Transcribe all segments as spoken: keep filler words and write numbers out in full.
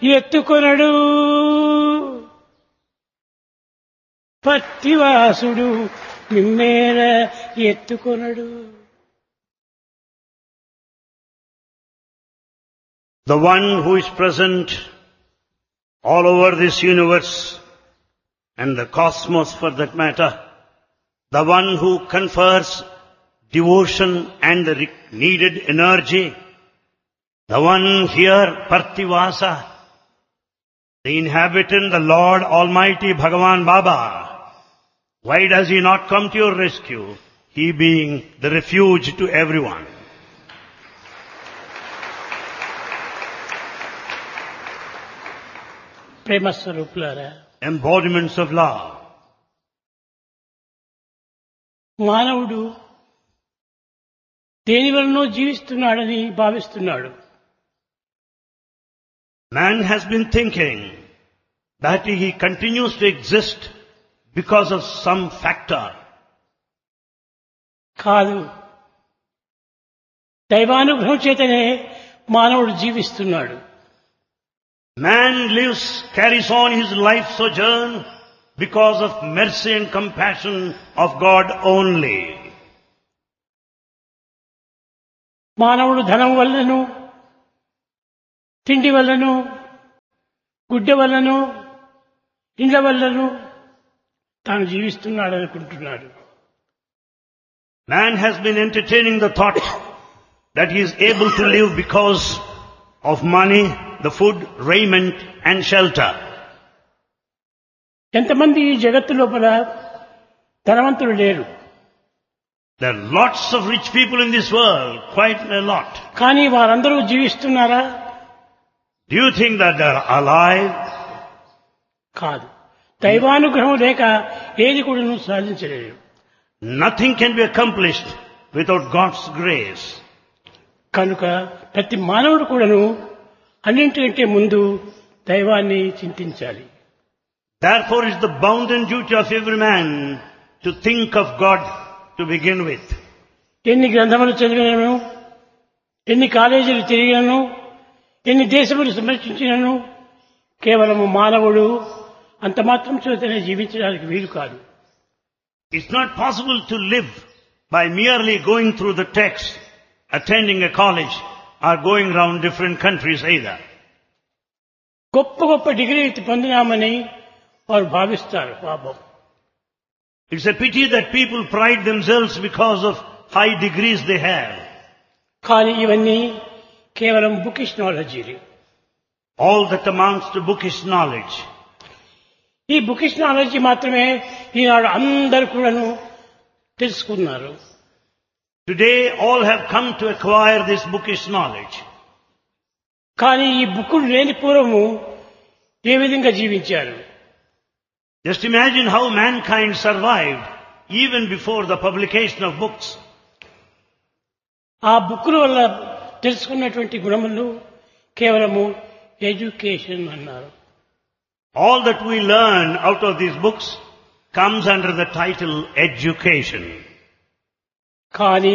ఎత్తుకొనడు పత్తివాసుడు మిమ్మేల ఎత్తుకొనడు. The one who is present all over this universe and the cosmos for that matter, the one who confers devotion and the needed energy, the one here, Parthivasa, the inhabitant, the Lord Almighty Bhagavan Baba, why does he not come to your rescue, he being the refuge to everyone? ప్రేమ స్వరూపులారా, Embodiments of love. మానవుడు దేని వలనో జీవిస్తున్నాడని భావిస్తున్నాడు. Man has been thinking that he continues to exist because of some factor. కాదు, దైవానుగ్రహం చేతనే మానవుడు జీవిస్తున్నాడు. Man lives, carries on his life sojourn because of mercy and compassion of God only. మానవుడు ధనం వల్లనూ, తిండి వల్లనూ, గుడ్డ వల్లనూ, ఇండ్ల వల్లనూ తాను జీవిస్తున్నాడు అనుకుంటున్నాడు. Man has been entertaining the thought that he is able to live because of money, the food, raiment and shelter. ఎంతమంది ఈ జగత్తు లోపల ధనవంతులు లేరు. There are lots of rich people in this world, quite a lot. కానీ వారందరూ జీవిస్తున్నారా? Do you think that they are alive? కాదు. దైవానుగ్రహం లేక ఏది కూడా సాధించలేరు. Nothing can be accomplished without God's grace. కనుక ప్రతి మానవుడు కూడాను అన్నింటికంటే ముందు దైవాన్ని చింతించాలి. Therefore it's the bounden duty of every man to think of God to begin with. ఎన్ని గ్రంథములు చదివినను, ఎన్ని కాలేజీలు తిరిగినను, ఎన్ని దేశములు సంరక్షించినను కేవలము మానవుడు అంత మాత్రం చేతనే జీవించడానికి వీలు కాదు. It's not possible to live by merely going through the text, attending a college or going around different countries either. గొప్ప గొప్ప డిగ్రీ పొందినామని వారు భావిస్తారు. పాపం, It's a pity that people pride themselves because of high degrees they have. కానీ ఇవన్నీ కేవలం bookish knowledge. All that amounts to bookish knowledge. ఈ bookish knowledge మాత్రమే ఈనాడు అందరూ కూడాను తెలుసుకున్నారు. Today all have come to acquire this bookish knowledge. కానీ ఈ బుక్కులు లేని పూర్వము ఏ విధంగా జీవించారు? Just imagine how mankind survived even before the publication of books. ఆ బుక్కుల వల్ల తెలుసుకున్నటువంటి గుణములు కేవలము ఎడ్యుకేషన్ అన్నారు. All that we learn out of these books comes under the title education. కానీ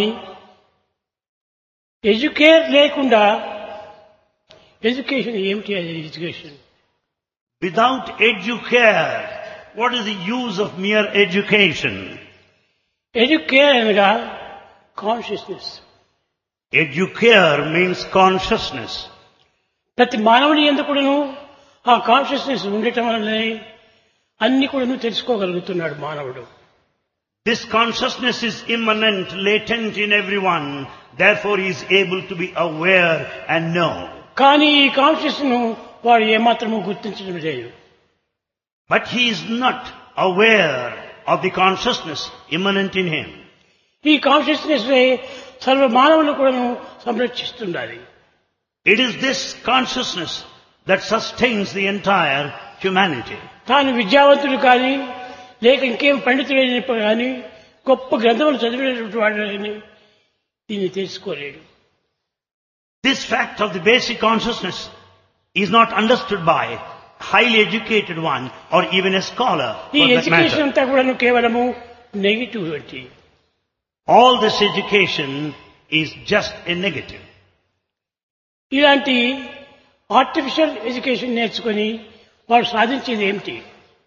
ఎడ్యుకేర్ లేకుండా ఎడ్యుకేషన్ ఏమిటి? అది education. Without educare, what is the use of mere education? Educare అనగా కాన్షియస్నెస్. Educare means consciousness. ప్రతి మానవుని యందు కూడాను ఆ కాన్షియస్నెస్ ఉండటం వల్లనే అన్ని కూడాను తెలుసుకోగలుగుతున్నాడు మానవుడు. This consciousness is immanent, latent in everyone. Therefore he is able to be aware and know. కానీ ఈ కాన్షియస్ ను వాడు ఏమాత్రము గుర్తించడం లేదు. But he is not aware of the consciousness immanent in him. ఈ కాన్షియస్నెస్ సర్వ మానవులు కూడాను సంరక్షిస్తుండాలి. It is this consciousness that sustains the entire humanity. తాను విద్యావంతుడు కానీ, లేక ఇంకేం పండితుడైన కానీ, గొప్ప గ్రంథములు చదివినటువంటి వాడు కానీ దీన్ని తెలుసుకోలేడు. This fact of the basic consciousness is not understood by highly educated one or even a scholar ఈ for that ఎడ్యుకేషన్ matter. అంతా కూడాను కేవలము negativity. All this education is just a negative. ఇలాంటి ఆర్టిఫిషియల్ ఎడ్యుకేషన్ నేర్చుకొని వాడు సాధించేది ఏమిటి?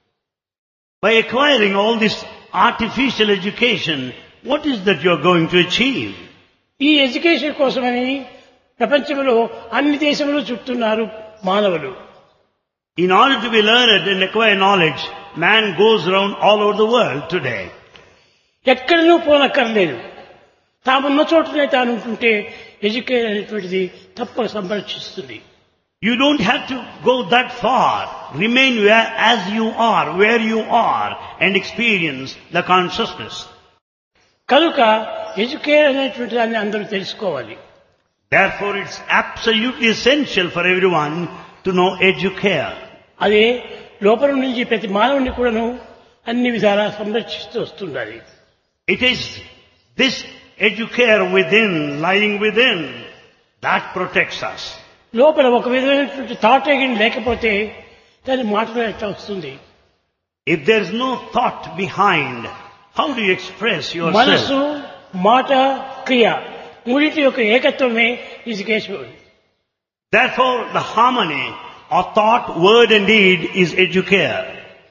By acquiring all this artificial education, what is that you are going to achieve? ఈ ఎడ్యుకేషన్ కోసమని ప్రపంచంలో అన్ని దేశములు చుట్టున్నారు మానవులు. In order to be learned and acquire knowledge, man goes around all over the world today. ఎక్కడనూ పోనక్కర్లేదు. తామున్న చోటనే తాను ఉంటుంటే education అనేటువంటిది తప్పక సంరక్షిస్తుంది. You don't have to go that far. Remain where, as you are, where you are, and experience the consciousness. కనుక education అనేటువంటి దాన్ని అందరూ తెలుసుకోవాలి. Therefore, it's absolutely essential for everyone to know educare. అదే లోపల నుంచి ప్రతి మానవుని కూడాను అన్ని విధాలా సంరక్షిస్తూ వస్తుండాలి. It is this educare within, lying within, that protects us. లోపల ఒక విధమైనటువంటి థాట్ ఏగిన లేకపోతే దాని మాటలో ఎట్లా వస్తుంది? If there is no thought behind, how do you express మనసు, yourself? మాట, క్రియ మూడింటి యొక్క ఏకత్వమే education. Therefore, the harmony of thought, word and deed is educare.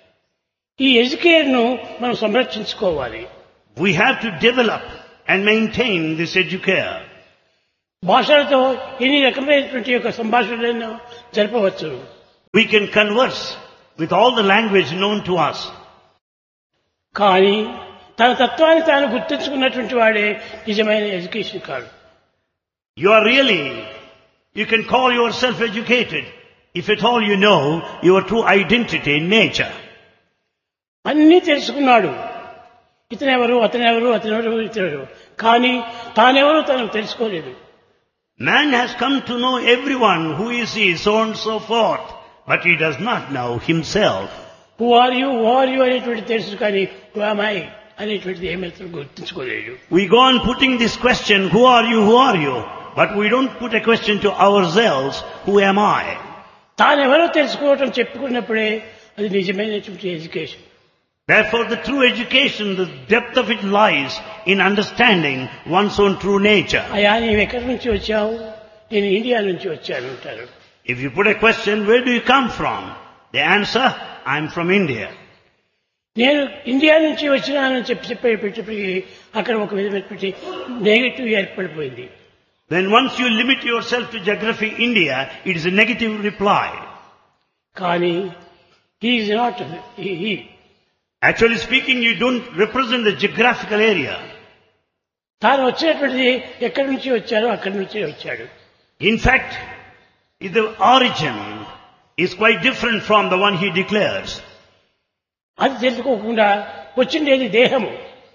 ఈ ఎడ్యుకేషన్ ను మనం సంరక్షించుకోవాలి. We have to develop and maintain this educare. భాషలతో ఎన్ని రకమైనటువంటి యొక్క సంభాషణలను జరపవచ్చు. We can converse with all the language known to us. కానీ తన తత్వాన్ని తాను గుర్తించుకున్నటువంటి వాడే నిజమైన ఎడ్యుకేషన్ కాదు. You are really, you can call yourself educated if at all you know your true identity in nature. అన్నీ తెలుసుకున్నాడు. ఇతనెవరు, అతనెవరు, అతనెవరు, ఇతనెవరు. కానీ తానెవరు తనకు తెలుసుకోలేదు. Man has come to know everyone, who is he, so on and so forth, but he does not know himself. Who are you, who are you అనేటువంటి తెలుసు కానీ who am I అనేటువంటిది ఏమైతే గుర్తించుకోలేదు. We go on putting this question, who are you, who are you? But we don't put a question to ourselves, who am I? తానెవరో తెలుసుకోవటం చెప్పుకున్నప్పుడే అది నిజమైనటువంటి education. Therefore, the true education, the depth of it lies in understanding one's own true nature. అయ్యా నీవు ఎక్కడి నుంచి వచ్చావు? నేను India నుంచి వచ్చాను అంటారు. If you put a question, where do you come from? The answer, I'm from India. నేను ఇండియా నుంచి వచ్చినానని చెప్పి చెప్పేటప్పటికీ అక్కడ ఒక విధమైనటువంటి negative ఏర్పడిపోయింది. Then once you limit yourself to geography India, it is a negative reply. కానీ he is not he, he. Actually speaking, you don't represent the geographical area. తాను వచ్చినటువంటిది ఎక్కడి నుంచి వచ్చారో అక్కడి నుంచే వచ్చాడు. In fact, the origin is quite different from the one he declares. అది తెలుసుకోకుండా వచ్చిండేది దేహము.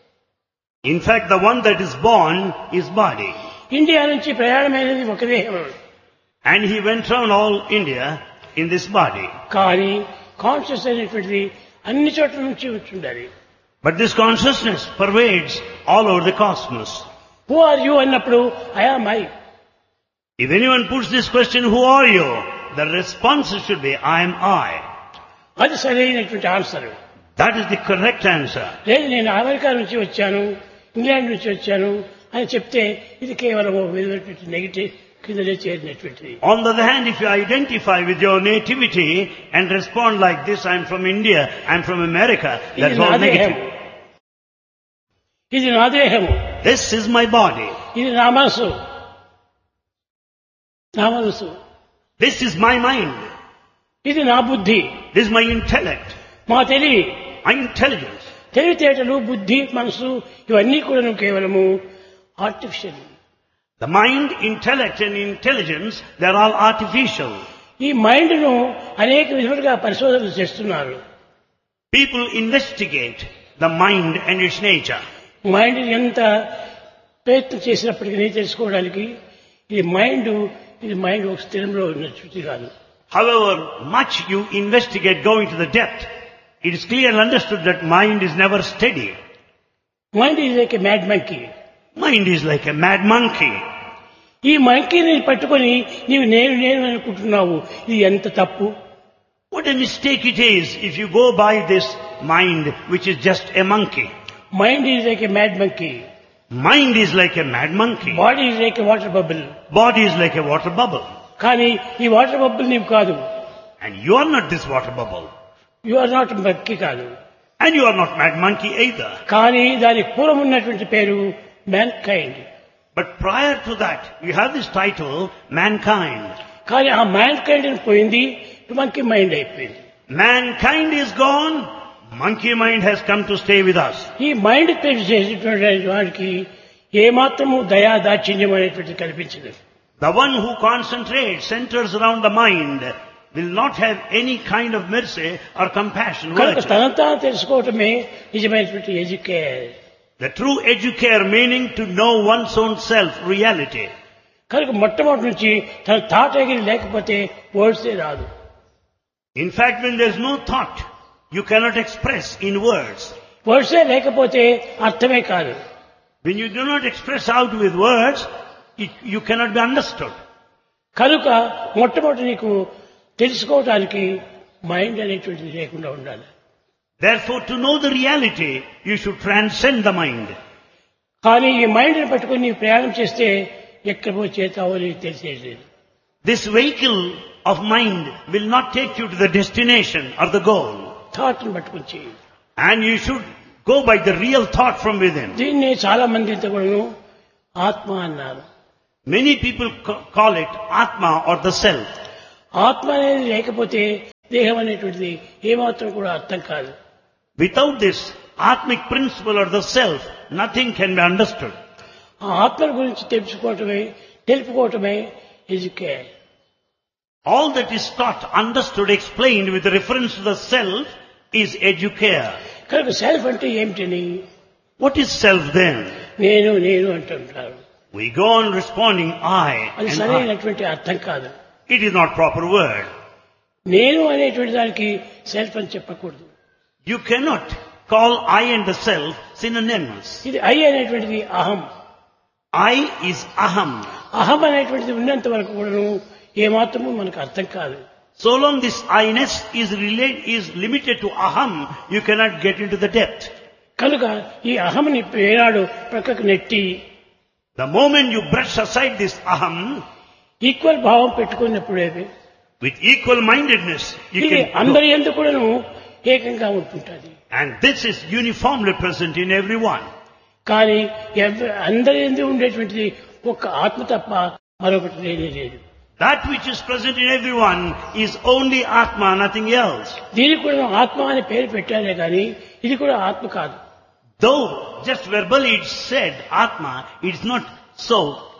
In fact, the one that is born is body. India నుంచి ప్రయాణమైనది ఒక దేహము. And he went around all India in this body. కానీ conscious అయినటువంటిది అన్ని చోట్ల నుంచి వచ్చిండాలి. But this consciousness pervades all over the cosmos. Who are you అన్నప్పుడు I am I. If anyone puts this question, who are you? The response should be, I am I. అది సరైనటువంటి answer. That is the correct answer. లేదు నేను America నుంచి వచ్చాను, England నుంచి వచ్చాను అని చెప్తే ఇది కేవలం విధమైనటువంటి నెగిటివ్ కిందనే చేరినటువంటిది. On the other hand, if you identify with your nativity and respond like this, I am from India, I am from America, that's all negative. ఇది నా దేహము. This is my body. ఇది నా మనసు. నా మనసు. This is my mind. ఇది నా బుద్ధి. This is my intellect. మా తెలివి. My intelligence. తెలివితేటలు, బుద్ధి, మనసు ఇవన్నీ కూడా కేవలము artificial. The mind, intellect and intelligence, they are all artificial. ఈ మైండ్ ను అనేక విధాలుగా పరిశోధనలు చేస్తున్నారు. People investigate the mind and its nature. Mind ఎంత ప్రయత్నం చేసినప్పటికీ తెలుసుకోవడానికి ఇది మైండ్ ఇది మైండ్ ఒక స్థిరంలో ఉన్నట్టు కాదు. However much you investigate, going to the depth, it is clearly understood that mind is never steady. Mind is like a mad monkey. Mind is like a mad monkey. ఈ మంకీని పట్టుకొని నీవు నేను నేను అనుకుంటున్నావు, ఇది ఎంత తప్పు. What a mistake it is if you go by this mind which is just a monkey. Mind is like a mad monkey. Mind is like a mad monkey. Body is like a water bubble. Body is like a water bubble. కానీ ఈ water bubble నీవు కాదు. And you are not this water bubble. You are not మక్కి కాదు. And you are not mad monkey either. కానీ దాని పూర్వం ఉన్నటువంటి పేరు man kind. But prior to that, you have this title, mankind. కానీ ఆ మ్యాన్ కైండ్ పోయింది, మంకీ మైండ్ అయిపోయింది. Mankind is gone, monkey mind has come to stay with us. ఈ మైండ్ పేరు చేసేటువంటి వాడికి ఏమాత్రము దయా దాక్షిణ్యం అనేటువంటిది కనిపించలేదు. The one who concentrates, centers around the mind, will not have any kind of mercy or compassion. కనుక తనంతా తెలుసుకోవటమే నిజమైనటువంటి educare. The true educare meaning to know one's own self, reality. కనుక మొట్టమొదటి నుంచి తన థాట్ ఎగిరి లేకపోతే వర్డ్సే రాదు. In fact, when there is no thought, you cannot express in words. వర్డ్సే లేకపోతే అర్థమే కాదు. When you do not express out with words, it, you cannot be understood. కనుక మొట్టమొదటి నీకు తెలుసుకోవడానికి మైండ్ అనేటువంటిది లేకుండా ఉండాలి. Therefore, to know the reality, you should transcend the mind. కానీ ఈ మైండ్ని పట్టుకుని నీవు ప్రయాణం చేస్తే ఎక్కడ పోయి చేతావో నీకు తెలిసేది. This vehicle of mind will not take you to the destination or the goal. థాట్ని పట్టుకుని చేయి. And you should go by the real thought from within. దీన్ని చాలా మంది ఇంత కూడాను ఆత్మ అన్నారు. Many people ca- call it Atma or the self. ఆత్మ అనేది లేకపోతే దేహం అనేటువంటిది ఏమాత్రం కూడా అర్థం కాదు. Without this Atmic principle or the self, nothing can be understood. ఆ ఆత్మ గురించి తెలుసుకోవటమే తెలుపుకోవటమే educare. All that is taught, understood, explained with reference to the self is educare. కనుక సెల్ఫ్ అంటే ఏమిటని What is self then? నేను నేను అంటుంటారు. We go on responding I అది and I. సరైనటువంటి అర్థం కాదు. It is not proper word. నేను అనేటువంటి దానికి సెల్ఫ్ అని చెప్పకూడదు. You cannot call I and the self synonyms. ఇది ఐ అనేటువంటిది అహం. I is aham. అహం అనేటువంటిది ఉన్నంత వరకు కూడాను ఏమాత్రము మనకు అర్థం కాదు. So long this I-ness is relate, is limited to aham, you cannot get into the depth. కనుక ఈ అహంని ఏనాడు ప్రక్కకు నెట్టి The moment you brush aside this aham, equal భావం పెట్టుకున్నప్పుడే with equal mindedness, you ఇది can అందరి go. యందు కూడాను ఏకంగా ఉంటుంటుంది. And this is uniformly present in everyone. కానీ ఎవ- అందరి యందు ఉండేటువంటిది ఒక్క ఆత్మ తప్ప మరొకటి లేనే లేదు. That which is present in everyone is only Atma, nothing else. దీనికి కూడా ఆత్మ అనే పేరు పెట్టారే కానీ ఇది కూడా ఆత్మ కాదు. Though just verbally it's said Atma, it's not so.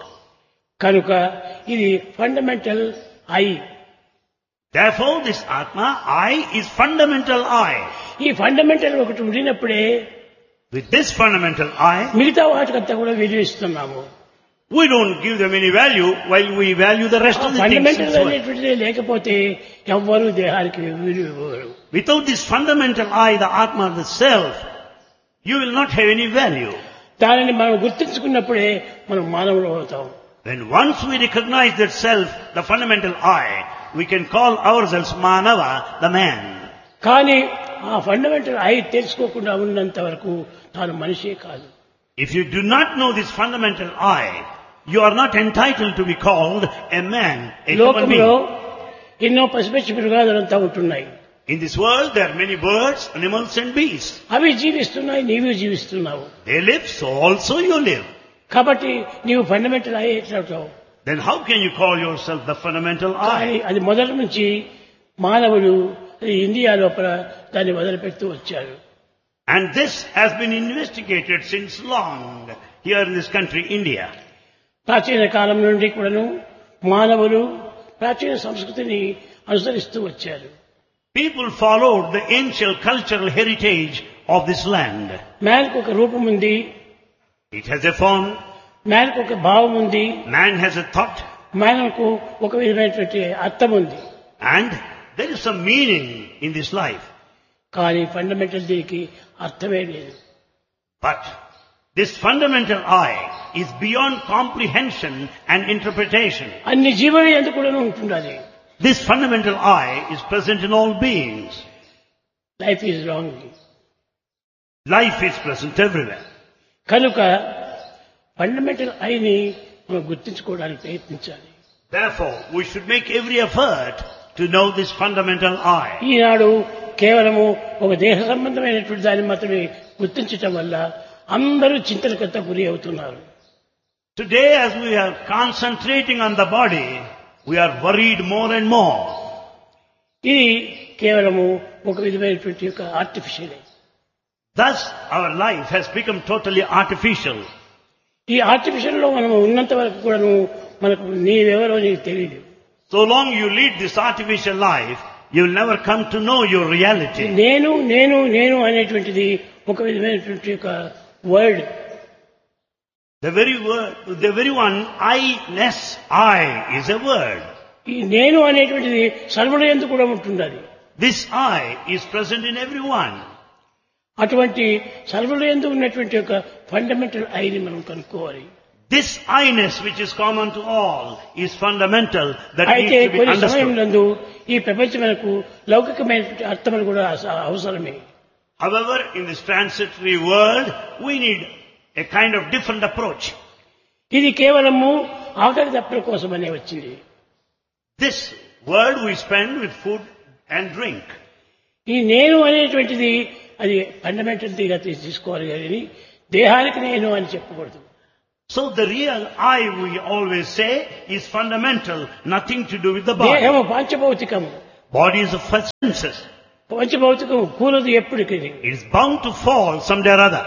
కనుక ఇది fundamental I. Therefore this Atma, I, is fundamental I. ఈ ఫండమెంటల్ ఒకటి ఉండినప్పుడే With this fundamental I, మిగతా వాటికంతా కూడా విలువిస్తున్నాము. we don't give them any value while we value the rest of the things. Fundamental as well. అనేటువంటిది లేకపోతే ఎవ్వరూ దేహానికి విలువ ఇవ్వరు. Without this fundamental I, the Atma, the self, you will not have any value. దానిని మనం గుర్తించుకున్నప్పుడే మనం మానవులు అవుతాం. When once we recognize that self, the fundamental I, we can call ourselves Manava, the man. కానీ ఆ ఫండమెంటల్ ఐ తెలుసుకోకుండా ఉన్నంత వరకు తాను మనిషే కాదు. If you do not know this fundamental I, you are not entitled to be called a man, a human లోకంలో being. ఎన్నో పసిపెచ్చి మృగాదులంతా ఉంటున్నాయి. In this world, there are many birds, animals and beasts. అవి జీవిస్తున్నాయి, నీవు జీవిస్తున్నావు. They live, so also you live. కాబట్టి నీవు fundamental I ఎట్లవుతావు? Then how can you call yourself the fundamental కానీ I? అది మొదటి నుంచి మానవులు ఇండియా లోపల దాన్ని మొదలు పెడుతూ వచ్చారు. And this has been investigated since long here in this country, India. ప్రాచీన కాలం నుండి కూడాను మానవులు ప్రాచీన సంస్కృతిని అనుసరిస్తూ వచ్చారు. People followed the ancient cultural heritage of this land. మ్యాన్కు ఒక రూపం ఉంది, It has a form, మ్యాన్కు ఒక భావం ఉంది, man has a thought, మ్యాన్కు ఒక విధమైనటువంటి అర్థం ఉంది. and there is some meaning in this life. కానీ ఫండమెంటల్ దీనికి అర్థమే లేదు. But this fundamental I is beyond comprehension and interpretation. అన్ని జీవులు ఎందుకు కూడా ఉంటుండాలి. This fundamental I is present in all beings. Life is wrong. Life is present everywhere. కనుక ఫండమెంటల్ ఐని మనం గుర్తించుకోవడానికి ప్రయత్నించాలి. Therefore, we should make every effort to know this fundamental I. ఈనాడు కేవలము ఒక దేహ సంబంధమైనటువంటి దాన్ని మాత్రమే గుర్తించటం వల్ల అందరూ చింతనకంతా గురి అవుతున్నారు. Today, as we are concentrating on the body, we are worried more and more. ఇది కేవలము ఒక విధమైనటువంటి యొక్క artificial. Thus, our life has become totally artificial. ఈ ఆర్టిఫిషియల్ లో మనం ఉన్నంత వరకు కూడాను మనకు నీవెవరో నీకు తెలియదు. So long you lead this artificial life, you will never come to know your reality. నేను నేను నేను అనేటువంటిది ఒక విధమైనటువంటి యొక్క word. The very word, the very one, I-ness, I, is a word. ఈ నేను అనేటువంటిది సర్వుల యందు కూడా ఉంటున్నది. This I is present in everyone. అటువంటి సర్వుల యందు ఉన్నటువంటి యొక్క ఫండమెంటల్ ఐని మనం కనుక్కోవాలి. This I-ness which is common to all is fundamental that అయితే needs to be కొన్ని understood. సమయంలో ఈ ప్రపంచమునకు లౌకికమైనటువంటి అర్థములు కూడా అవసరమే. However, in this transitory world, we need a kind of different approach. ఇది కేవలము ఆకలి దప్పుల కోసమనే వచ్చింది. This world we spend with food and drink. ఈ నేను అనేటువంటిది అది ఫండమెంటల్ గా తీసుకోవాలి కానీ దేహానికి నేను అని చెప్పకూడదు. So the real I, we always say, is fundamental, nothing to do with the body. దేహము పంచభౌతికము. Body is of five senses. పంచభౌతికము కూలదు ఎప్పటికీ. It is bound to fall someday or other.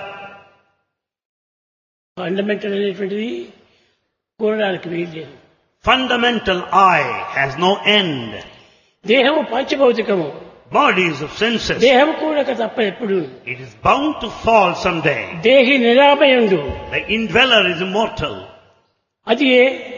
Fundamental అనేటువంటిది కూలడానికి వీల్లేదు. Fundamental I has no end. దేహము పంచభౌతికము. Body is of senses. దేహము కూడక తప్ప ఎప్పుడు. It is bound to fall someday. దేహి నిరామయుండు. The indweller is immortal. అది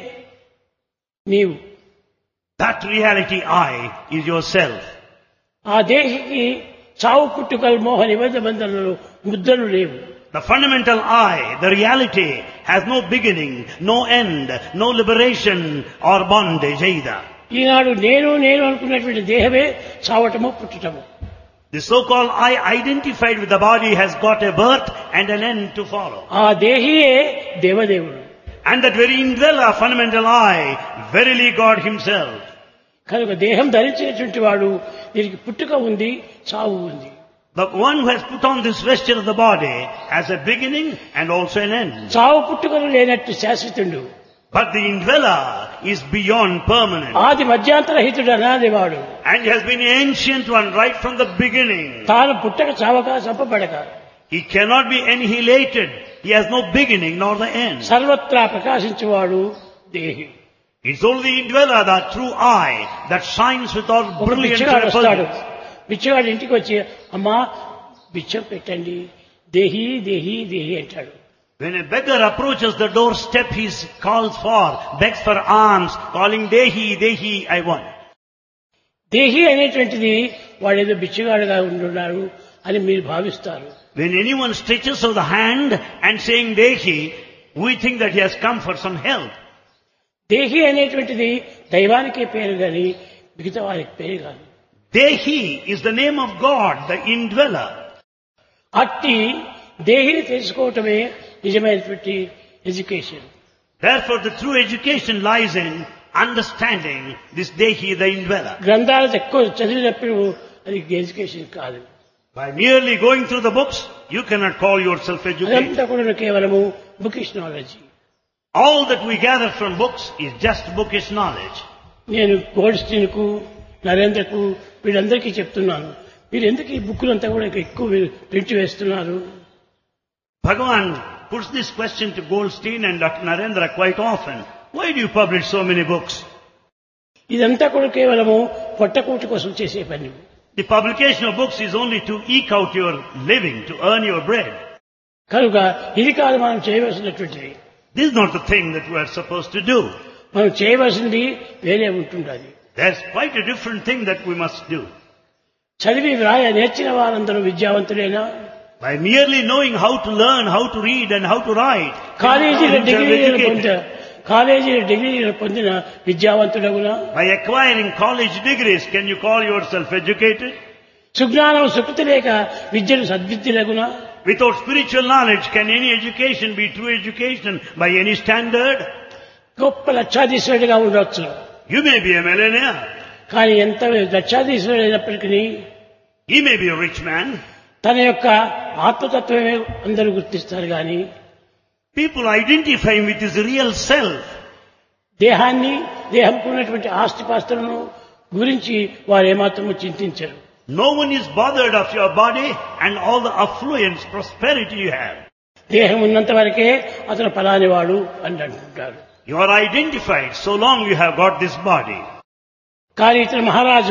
నీవు. That reality I is yourself. ఆ దేహికి చావు పుట్టుకలు మోహ నిబంధ బంధనలు ముద్దలు లేవు. The fundamental I, the reality, has no beginning, no end, no liberation or bondage either. ఈనాడు నేను నేను అనుకున్నటువంటి దేహమే చావటము పుట్టటము. The so-called I identified with the body has got a birth and an end to follow. ఆ దేహియే దేవదేవుడు. And that very indweller, fundamental I, verily God himself. కనుక దేహం ధరించినటువంటి వాడు దీనికి పుట్టుక ఉంది, చావు ఉంది. The one who has put on this vesture of the body has a beginning and also an end. చావు పుట్టుకలు లేనట్టు శాశ్వతుడు. But the indweller is beyond permanent. ఆది మధ్యాంతరహితుడు అనాది వాడు. And he has been ancient one right from the beginning. తాను పుట్టక చావక చంపబడక. He cannot be annihilated. He has no beginning nor the end. సర్వత్రా ప్రకాశించేవాడు దేహి. It's only the indweller, the true I, that shines with all brilliance and effulgence. బిచ్చగాడు ఇంటికి వచ్చి అమ్మా బిచ్చం పెట్టండి దేహి దేహి దేహి అంటాడు. When a beggar approaches the doorstep, he calls for, begs for alms, calling Dehi, Dehi, I want. దేహి అనేటువంటిది వాడేదో బిచ్చగాడుగా ఉంటున్నాడు అని మీరు భావిస్తారు. When anyone stretches out the hand and saying Dehi, we think that he has come for some help. దేహి అనేటువంటిది దైవానికే పేరు గాని మిగతా వారికి పేరు కాదు. Dehi is the name of God, the indweller. అట్టి దేహిని తెలుసుకోవటమే నిజమైనటువంటి education. Therefore the true education lies in understanding this Dehi, the indweller. గ్రంథాలు ఎక్కువ చదివినప్పుడు అది ఎడ్యుకేషన్ కాదు. By merely going through the books, you cannot call yourself educated. అదంతా కూడా కేవలము bookish knowledge. All that we gather from books is just bookish knowledge. నేను Goldstein కు నరేంద్రకు వీళ్ళందరికీ చెప్తున్నాను, మీరు ఎందుకు ఈ బుక్కులంతా కూడా ఎక్కువ ప్రింట్ వేస్తున్నారు? Bhagavan puts this question to Goldstein and Doctor Narendra quite often. Why do you publish so many books? ఇదంతా కూడా కేవలము పొట్టకూటి కోసం చేసే పని. The publication of books is only to eke out your living, to earn your bread. కనుక ఇది కాదు మనం చేయవలసినటువంటిది. This is not the thing that we are supposed to do. మనం చేయవలసింది వేరే ఉంటుండాలి. There's quite a different thing that we must do. చదివి వ్రాయ నేర్చిన వారందరూ విద్యావంతులైనా? By merely knowing how to learn, how to read and how to write. కాలేజీలో డిగ్రీలు పొందిన కాలేజీలో డిగ్రీలు పొందిన విద్యావంతుడగునా? By acquiring college degrees, can you call yourself educated? సుజ్ఞానం Sukriti లేక విద్యను సద్విద్యలగునా? Without spiritual knowledge, can any education be true education by any standard? గొప్ప లక్షాధీశ్వరుడిగా ఉండవచ్చు. You may be a millionaire. కానీ ఎంత లక్షాధీశ్వరుడు అయినప్పటికీ He may be a rich man. తన యొక్క ఆత్మతత్వమే అందరూ గుర్తిస్తారు కానీ People identify him with his real self. దేహాన్ని దేహంకు ఉన్నటువంటి ఆస్తిపాస్తులను గురించి వారు ఏమాత్రము చింతించరు. No one is bothered of your body and all the affluence, prosperity you have. దేహం ఉన్నంత వరకే అతను ఫలాని వాడు అని అంటుంటారు. You are identified so long you have got this body. కానీ ఇతను మహారాజు,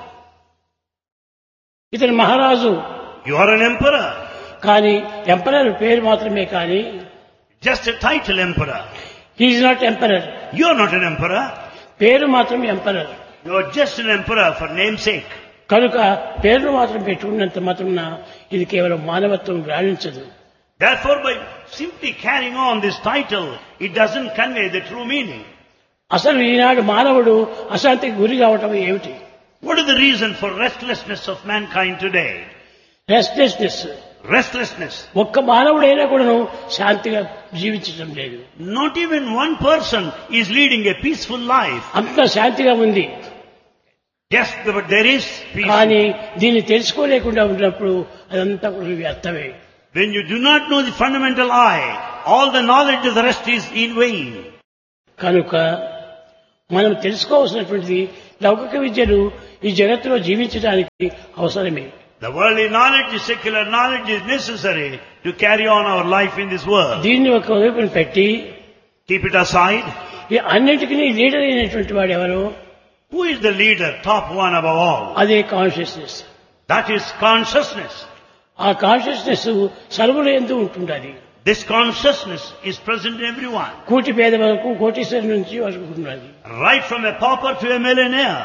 ఇతను మహారాజు You are an emperor. కానీ ఎంపరర్ పేరు మాత్రమే కానీ Just a title emperor. He's not emperor. You are not an emperor. పేరు మాత్రం emperor. You are just an emperor for namesake. కనుక పేరును మాత్రం పెట్టుకున్నంత మాత్రం ఇది కేవలం మానవత్వం రాణించదు. Therefore, by simply carrying on this title, it doesn't convey the true meaning. అసలు ఈనాడు మానవుడు అశాంతికి గురి కావటం ఏమిటి? What is the reason for restlessness of mankind today? Restlessness. Restlessness. ఒక్క మానవుడైనా కూడాను శాంతిగా జీవించడం లేదు. Not even one person is leading a peaceful life. అంత శాంతిగా ఉంది. Yes, but there is peace. కానీ దీన్ని తెలుసుకోలేకుండా ఉన్నప్పుడు అదంతా కూడా వ్యర్థమే. When you do not know the fundamental I, all the knowledge of the rest is in vain. కనుక మనం తెలుసుకోవాల్సినటువంటిది లౌకిక విద్యలు ఈ జగత్తులో జీవించడానికి అవసరమే. The worldly knowledge, the secular knowledge is necessary to carry on our life in this world. దీన్ని ఒక వైపున పెట్టి Keep it aside. ఈ అన్నిటికీ లీడర్ అయినటువంటి వాడు ఎవరో Who is the leader, top one above all? అదే కాన్షియస్నెస్. That is consciousness. ఆ కాన్షియస్నెస్ సర్వుల యందు ఉంటుండాలి. This consciousness is present in everyone. కోటి పేద వరకు కోటీశ్వరు నుంచి వరకు ఉన్నది. Right from a pauper to a millionaire.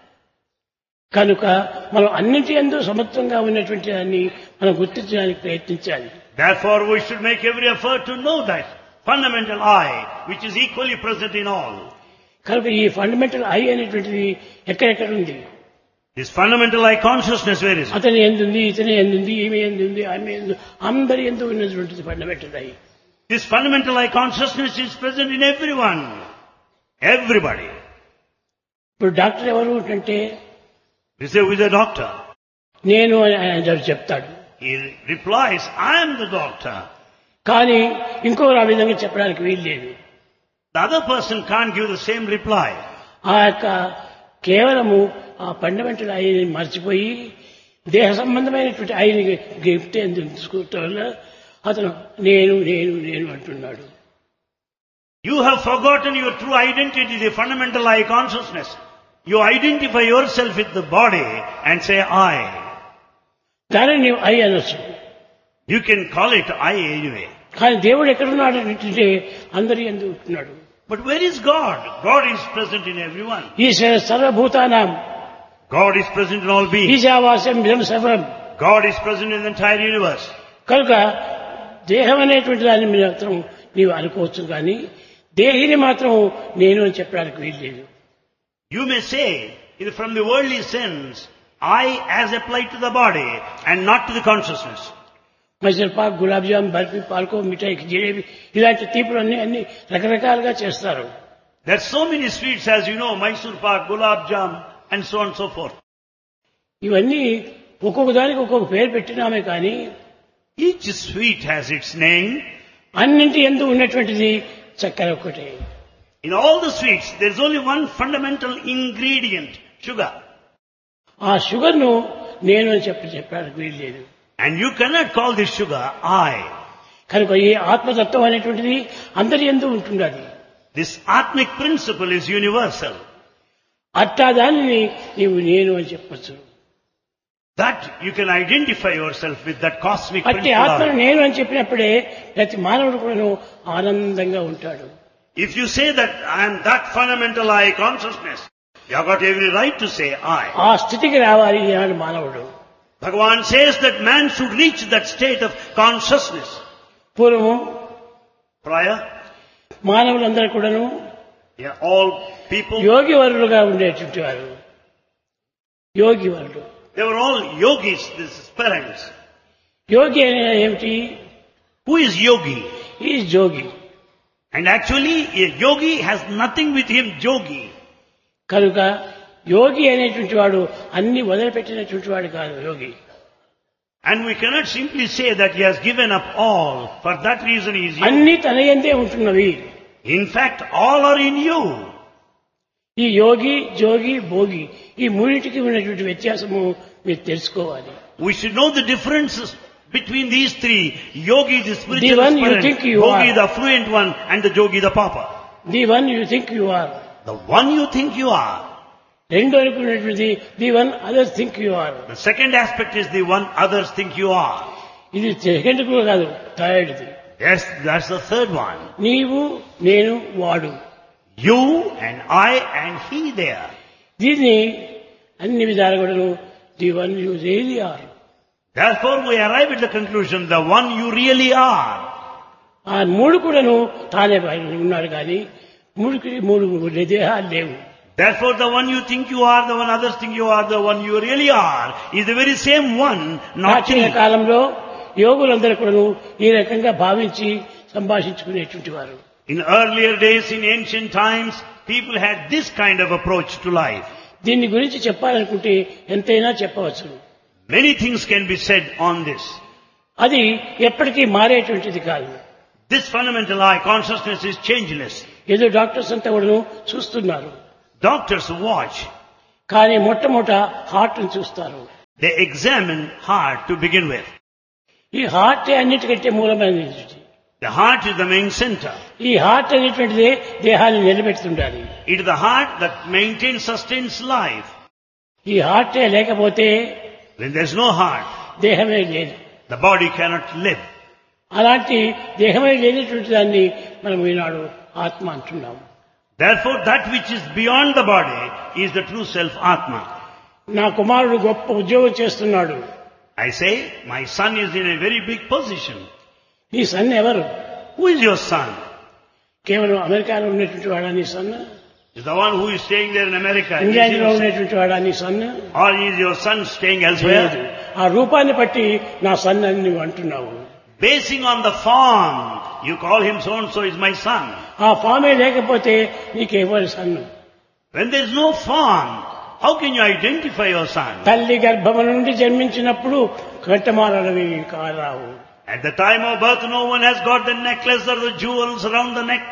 కనుక మనం అన్నింటి యందు సమత్వంగా ఉన్నటువంటి దాన్ని మనం గుర్తించడానికి ప్రయత్నించాలి. Therefore, we should make every effort to know that fundamental I, which is equally present in all. కనుక ఈ ఫండమెంటల్ ఐ అనేటువంటిది ఎక్కడెక్కడ ఉంది? This fundamental I consciousness, where is it? అతని ఎందుంది, ఇతని ఎందుంది, ఈమె ఎందుంది, ఆమె ఎందు, అందరి ఎందు ఉన్నటువంటిది fundamental I. This fundamental I consciousness is present in everyone. Everybody. ఇప్పుడు డాక్టర్ ఎవరు అంటే We say, who is a doctor? నేను అని ఆయన చెప్తాడు. He replies, I am the doctor. కానీ ఇంకొకరు ఆ విధంగా చెప్పడానికి వీలు లేదు. The other person can't give the same reply. ఆ యొక్క కేవలము ఆ ఫండమెంటల్ ఐని మర్చిపోయి దేహ సంబంధమైనటువంటి ఐని గిఫ్ట్ ఎందుకోవటం వల్ల అతను నేను నేను నేను అంటున్నాడు. You have forgotten your true identity, the fundamental I consciousness. You identify yourself with the body and say I. దానిని నీవు ఐ అనొచ్చు. You can call it I anyway. కానీ దేవుడు ఎక్కడున్నాడు అంటే అందరి యందు ఉంటున్నాడు. But where is God? God is present in everyone. ఈశ్వర సర్వభూతానాం. God is present in all beings. ఈశావాస్యం ఇదం సర్వం. God is present in the entire universe. కనుక దేహం అనేటువంటి దాన్ని మీరు మాత్రం నీవు అనుకోవచ్చు కానీ దేహిని మాత్రం నేను అని చెప్పడానికి వీలు లేదు. You may say, from the worldly sense, I as applied to the body and not to the consciousness. Mysore Pak, gulab jam, barfi, పాల్కో, మిఠాయి, జిలేబీ ఇలాంటి తీపులు అన్ని అన్ని రకరకాలుగా చేస్తారు. There are so many sweets, as you know, Mysore pak, gulab jam, and so on and so forth. ఇవన్నీ ఒక్కొక్క దానికి ఒక్కొక్క పేరు పెట్టినామే కానీ Each sweet has its name. అన్నింటి యందు ఉన్నటువంటిది చక్కెర ఒకటే. In all the sweets, there is only one fundamental ingredient, sugar. ఆ షుగర్ ను నేను అని చెప్పి చెప్పడానికి వీలు లేదు. And you cannot call this sugar I. కనుక ఈ ఆత్మతత్వం అనేటువంటిది అందరి యందు ఉంటున్నది. This atmic principle is universal. అట్టా దానిని నీవు నేను అని చెప్పచ్చు. That you can identify yourself with that cosmic అట్టి ఆత్మను principle. నేను అని చెప్పినప్పుడే ప్రతి మానవుడు కూడా ఆనందంగా ఉంటాడు. If you say that I am that fundamental I consciousness, you have got every right to say I. ఆ స్థితికి రావాలి ఈనాడు మానవుడు. Bhagavan says that man should reach that state of consciousness. పూర్వము Prior, మానవులందరూ కూడాను yeah, all people, యోగి వరులుగా ఉండేటువంటి వారు. యోగి వరుడు. they were all yogis, these parents. యోగి అనేది ఏమిటి? Who is yogi? ఈ జోగి. And actually, a yogi has nothing with him, yogi. కనుక యోగి అనేటువంటి వాడు అన్ని వదిలిపెట్టినటువంటి వాడు కాదు యోగి. And we cannot simply say that he has given up all. For that reason he is yogi. అన్ని తన యందే ఉంటున్నవి. In fact, all are in you. ఈ యోగి జోగి భోగి ఈ మూడింటికి ఉన్నటువంటి వ్యత్యాసము మీరు తెలుసుకోవాలి. We should know the differences between these three. Yogi, the spiritual The one you aspirant, think you Yogi, are. the affluent one, and the yogi, the pauper. The one you think you are. The one you think you are. రెండు అనుకున్నటువంటి the one others think you are. The second aspect is the one others think you are. ఇది second కూడా కాదు, third the. Yes, that's the third one. నీవు నేను వాడు. You and I and he there. దీన్ని అన్ని విధాలు కూడా the one you really are. Therefore we arrive at the conclusion, the one you really are. ఆ మూడు కూడాను తానే ఉన్నాడు కానీ మూడుకి మూడు దేహాలు లేవు. Therefore the one you think you are, the one others think you are, the one you really are, is the very same one, not ప్రాచీన changed. కాలంలో యోగులందరూ కూడాను ఈ రకంగా భావించి సంభాషించుకునేటువంటి వారు. In earlier days, in ancient times, people had this kind of approach to life. దీని గురించి చెప్పాలనుకుంటే ఎంతైనా చెప్పవచ్చు. Many things can be said on this. అది ఎప్పటికీ మారేటువంటిది కాదు. This fundamental I, consciousness, is changeless. ఏదో డాక్టర్స్ అంతా కూడా చూస్తున్నారు, Doctors watch. కానీ మొట్టమొదట హార్ట్ ని చూస్తారు. They examine heart to begin with. ఈ హార్ట్ అన్నిటికంటే మూలమైనది. The heart is the main center. ఈ హార్ట్ అనేటువంటిదే దేహాన్ని నిలబెడుతుండాలి. It is the heart that maintains, sustains life. ఈ హార్టే లేకపోతే When there is no heart, దేహమే లేదు. the body cannot live. అలాంటి దేహమే లేనటువంటి దాన్ని మనం ఈనాడు ఆత్మ అంటున్నాము. Therefore, that which is beyond the body is the true self, Atma. నా కుమారుడు గొప్ప ఉద్యోగం చేస్తున్నాడు. I say, my son is in a very big position. నీ సన్ ఎవరు? Who is your son? కేవలం అమెరికాలో ఉన్నటువంటి వాడా నీ sun? Is the one who is staying there in America? Is England లో your son? ఉన్నటువంటి వాడా నీ sun? Or is your son staying లేదు. elsewhere? ఆ రూపాన్ని బట్టి నా సన్ అని నువ్వు అంటున్నావు. Basing on the form, you call him so and so is my son. ఆ ఫామే లేకపోతే నీకెవరి సన్ను? When there is no form, how can you identify your son? తల్లి గర్భము నుండి జన్మించినప్పుడు కట్టమాలవి కారావు. At the time of birth, no one has got the necklace or the jewels around the neck.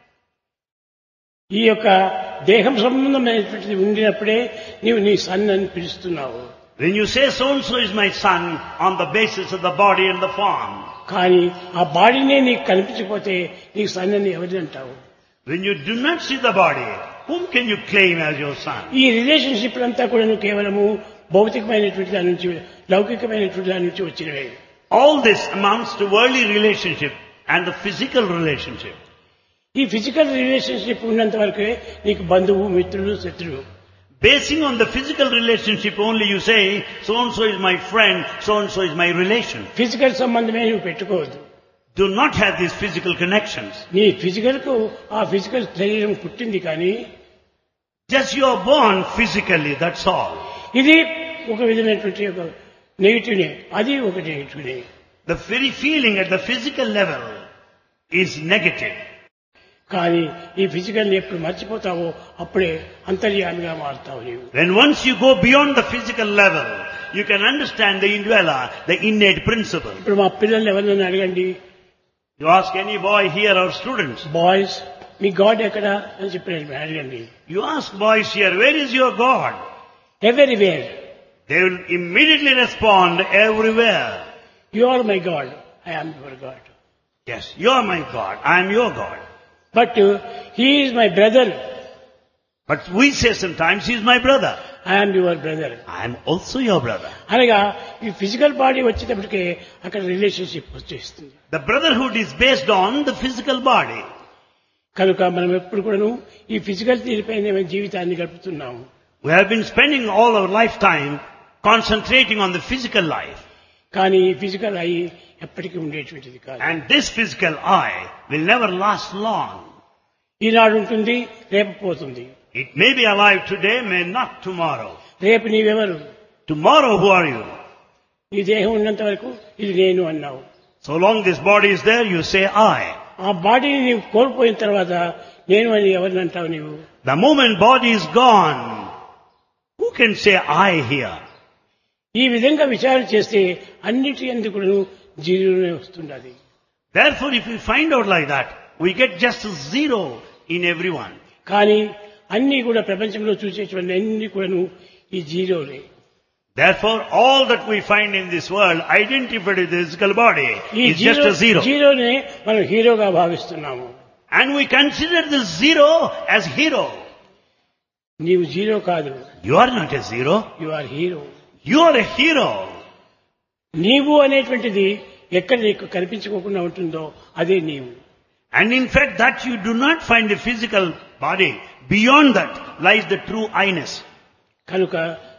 ఈ యొక్క దేహం సంబంధమైనటువంటిది ఉండినప్పుడే నీవు నీ సన్ అని పిలుస్తున్నావు. When you say so and so is my son on the basis of the body and the form. కానీ ఆ బాడీనే నీకు కనిపించకపోతే నీకు సన్ అని ఎవరిని అంటావు? When you do not see the body, whom can you claim as your son? ఈ relationship అంతా కూడా నువ్వు కేవలము భౌతికమైనటువంటి దాని నుంచి లౌకికమైనటువంటి దాని నుంచి వచ్చినవే. All this amounts to worldly relationship and the physical relationship. ఈ ఫిజికల్ రిలేషన్షిప్ ఉన్నంత వరకే నీకు బంధువు మిత్రులు శత్రువు. Basing on the physical relationship only, you say, so and so is my friend, so and so is my relation. Physical సంబంధమే నువ్వు పెట్టుకోవద్దు. Do not have these physical connections. నీ ఫిజికల్ కు ఆ ఫిజికల్ శరీరం పుట్టింది కానీ Just you are born physically, that's all. ఇది ఒక విధమైనటువంటి ఒక నెగిటివ్నే, అది ఒక నెగిటివ్నే. The very feeling at the physical level is negative. కానీ ఈ ఫిజికల్ ని ఎప్పుడు మర్చిపోతావో అప్పుడే అంతర్యామిగా మారుతావు నీవు. When once you go beyond the physical level, you can understand the indweller, the innate principle. ఇప్పుడు మా పిల్లల్ని ఎవరినైనా అడగండి, You ask any boy here or students, boys me God ఎక్కడ అని చెప్పి అడగండి. you ask boys here, where is your God? Everywhere. They will immediately respond, everywhere. You are my God, I am your God. Yes, you are my God, I am your God. But he is my brother, But we say sometimes, he is my brother. I am your brother. I am also your brother. అనగా ఈ physical body వచ్చేటప్పటికే అక్కడ relationship వచ్చేస్తుంది. The brotherhood is based on the physical body. కనుక మనం ఎప్పుడు కూడాను ఈ physical తీరిపైన జీవితాన్ని గడుపుతున్నాము. We have been spending all our lifetime concentrating on the physical life. కానీ ఈ ఫిజికల్ అయి ఎప్పటికీ ఉండేటువంటిది కాదు. And this physical I will never last long. ఈనాడు ఉంటుంది, రేపు పోతుంది. It may be alive today, may not tomorrow. రేపు నీవెవరు? Tomorrow, who are you? ఈ దేహం ఉన్నంత వరకు ఇది నేను అన్నావు. So long this body is there, you say I. ఆ బాడీని నీవు కోల్పోయిన తర్వాత నేను అని ఎవరిని అంటావు నీవు? The moment body is gone, who can say I here? ఈ విధంగా విచారణ చేస్తే అన్నిటి ఎందుకు జీరోనే వస్తున్నది. Therefore, if we find out like that, we get just zero in everyone. కానీ అన్ని కూడా ప్రపంచంలో చూసేటువంటి అన్ని కూడాను ఈ జీరోలే. Therefore, all that we find in this world identified with the physical body ఈ is just a zero. జీరోనే మనం హీరోగా భావిస్తున్నాము. And we consider this zero as hero. నీవు జీరో కాదు. You are not a zero. You are hero. You are a hero. నీవు అనేటువంటిది ఎక్కడ నీకు కనిపించుకోకుండా ఉంటుందో అదే నీవు. And in fact, that you do not find the physical body. Beyond that lies the true I-ness. కనుక